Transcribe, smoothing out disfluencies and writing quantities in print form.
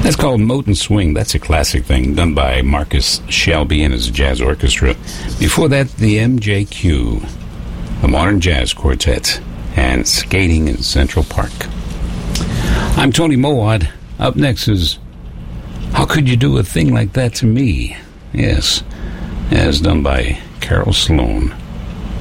That's called Moten Swing. That's a classic thing done by Marcus Shelby and his jazz orchestra. Before that, the MJQ, the Modern Jazz Quartet, and Skating in Central Park. I'm Tony Mowat. Up next is How Could You Do a Thing Like That to Me? Yes, as done by Carol Sloan.